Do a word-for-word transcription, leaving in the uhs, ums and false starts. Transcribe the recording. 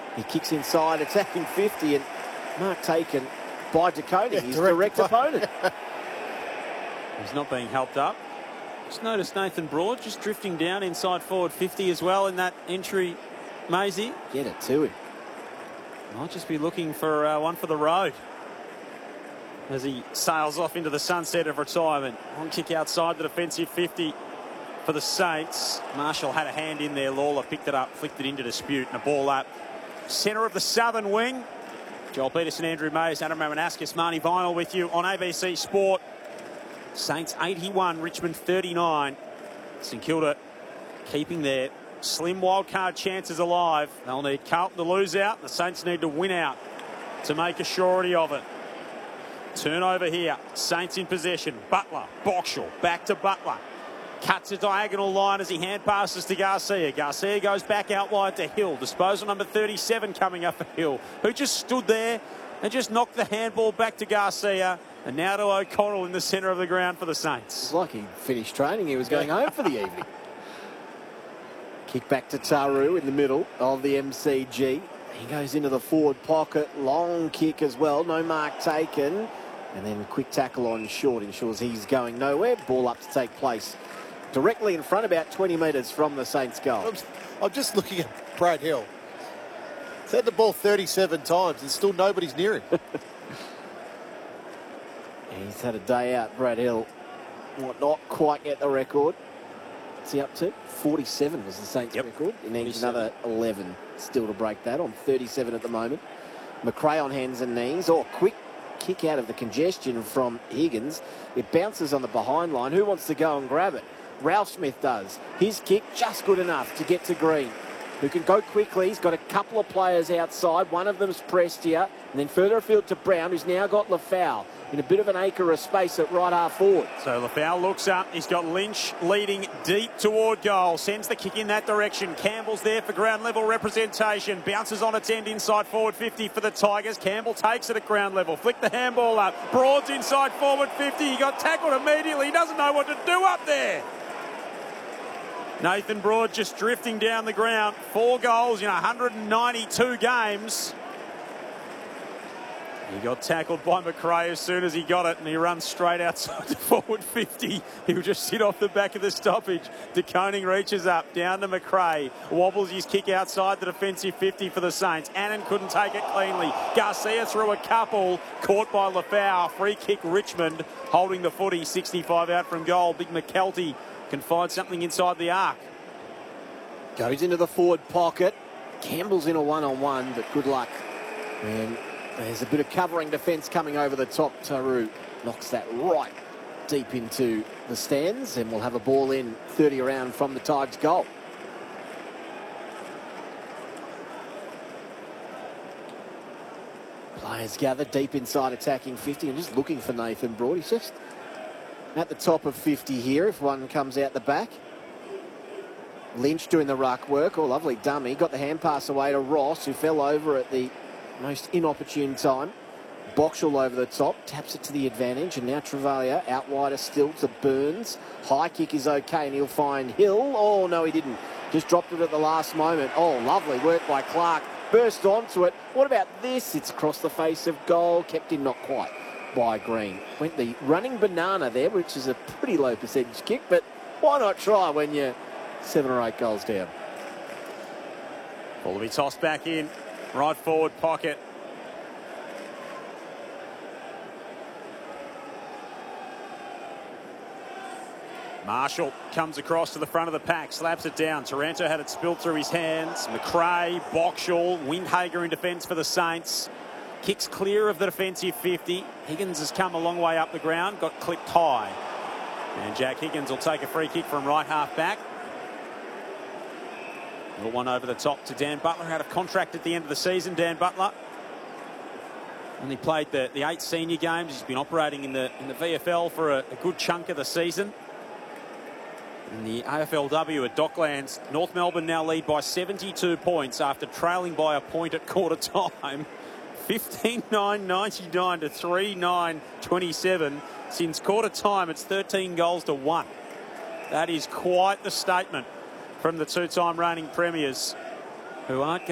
He kicks inside, attacking fifty, and mark taken by De Koning, Yeah, his direct direct opponent. He's not being helped up. Just notice Nathan Broad just drifting down inside forward fifty as well in that entry, Maisie. Get it to him. Might just be looking for uh, one for the road as he sails off into the sunset of retirement. One kick outside the defensive fifty for the Saints. Marshall had a hand in there. Lawler picked it up, flicked it into dispute, and a ball up. Centre of the southern wing. Joel Peterson, Andrew Mays, Adam Ramanaskis, Marnie Vinyl with you on A B C Sport. Saints eighty-one, Richmond thirty-nine. St Kilda keeping their slim wildcard chances alive. They'll need Carlton to lose out. The Saints need to win out to make a surety of it. Turnover here. Saints in possession. Butler, Boxall, back to Butler. Cuts a diagonal line as he hand passes to Garcia. Garcia goes back out wide to Hill. Disposal number thirty-seven coming up for Hill, who just stood there and just knocked the handball back to Garcia. And now to O'Connell in the centre of the ground for the Saints. It's like he finished training. He was going home for the evening. Kick back to Taru in the middle of the M C G. He goes into the forward pocket. Long kick as well. No mark taken. And then quick tackle on short ensures he's going nowhere. Ball up to take place directly in front, about twenty metres from the Saints' goal. I'm, I'm just looking at Brad Hill. He's had the ball thirty-seven times and still nobody's near him. He's had a day out, Brad Hill. Might not quite get the record. What's he up to? forty-seven was the Saints' Yep. record. He needs another eleven still to break that on thirty-seven at the moment. McRae on hands and knees. Oh, quick kick out of the congestion from Higgins. It bounces on the behind line. Who wants to go and grab it? Ralph Smith does. His kick just good enough to get to Green, who can go quickly. He's got a couple of players outside. One of them's pressed here. And then further afield to Brown, who's now got Lafau in a bit of an acre of space at right half forward. So Lafau looks up. He's got Lynch leading deep toward goal. Sends the kick in that direction. Campbell's there for ground level representation. Bounces on its end inside forward fifty for the Tigers. Campbell takes it at ground level. Flick the handball up. Broad's inside forward fifty. He got tackled immediately. He doesn't know what to do up there. Nathan Broad just drifting down the ground. Four goals in one hundred ninety-two games. He got tackled by McRae as soon as he got it, and he runs straight outside the forward fifty. He'll just sit off the back of the stoppage. De Koning reaches up, down to McRae. Wobbles his kick outside the defensive fifty for the Saints. Annan couldn't take it cleanly. Garcia threw a couple, caught by Lafau. Free kick Richmond, holding the footy. sixty-five out from goal. Big McKelty can find something inside the arc. Goes into the forward pocket. Campbell's in a one-on-one, but good luck. And there's a bit of covering defence coming over the top. Taru knocks that right deep into the stands, and we'll have a ball in thirty around from the Tigers' goal. Players gather deep inside attacking fifty and just looking for Nathan Broad. He's just at the top of fifty here if one comes out the back. Lynch doing the ruck work. Oh, lovely dummy. Got the hand pass away to Ross, who fell over at the most inopportune time. Boxall over the top, taps it to the advantage, and now Travalia out wider still to Burns. High kick is okay, and he'll find Hill. Oh, no, he didn't. Just dropped it at the last moment. Oh, lovely work by Clark. Burst onto it. What about this? It's across the face of goal. Kept in, not quite, by Green. Went the running banana there, which is a pretty low percentage kick, but why not try when you're seven or eight goals down? Ball will be tossed back in. Right forward pocket. Marshall comes across to the front of the pack, slaps it down. Taranto had it spilled through his hands. McRae, Boxall, Windhager in defence for the Saints. Kicks clear of the defensive fifty. Higgins has come a long way up the ground, got clipped high. And Jack Higgins will take a free kick from right half back. Little one over the top to Dan Butler, out of contract at the end of the season. Dan Butler only played the, the eight senior games. He's been operating in the in the V F L for a, a good chunk of the season. In the A F L W at Docklands, North Melbourne now lead by seventy-two points after trailing by a point at quarter time. fifteen nine ninety-nine to three nine twenty-seven. Since quarter time, it's thirteen goals to one. That is quite the statement from the two-time reigning premiers, who aren't